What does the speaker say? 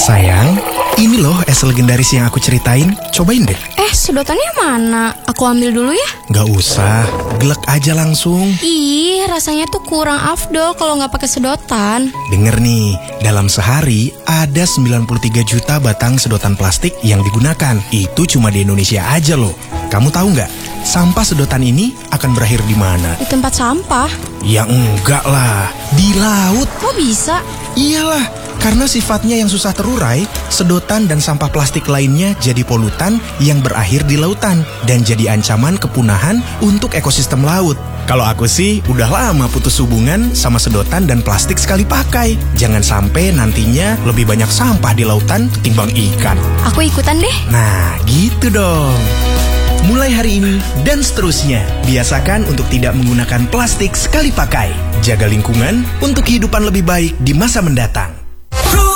Sayang, ini loh es legendaris yang aku ceritain. Cobain deh. Sedotannya mana? Aku ambil dulu ya. Gak usah, gelek aja langsung. Ih, rasanya tuh kurang afdol kalau nggak pakai sedotan. Denger nih, dalam sehari ada 93 juta batang sedotan plastik yang digunakan. Itu cuma di Indonesia aja loh. Kamu tahu nggak, sampah sedotan ini akan berakhir di mana? Di tempat sampah. Ya enggak lah, di laut. Kok bisa? Iyalah, karena sifatnya yang susah terurai, sedotan dan sampah plastik lainnya jadi polutan yang berakhir di lautan dan jadi ancaman kepunahan untuk ekosistem laut. Kalau aku sih udah lama putus hubungan sama sedotan dan plastik sekali pakai. Jangan sampai nantinya lebih banyak sampah di lautan ketimbang ikan. Aku ikutan deh. Nah, gitu dong. Mulai hari ini dan seterusnya, biasakan untuk tidak menggunakan plastik sekali pakai. Jaga lingkungan untuk kehidupan lebih baik di masa mendatang.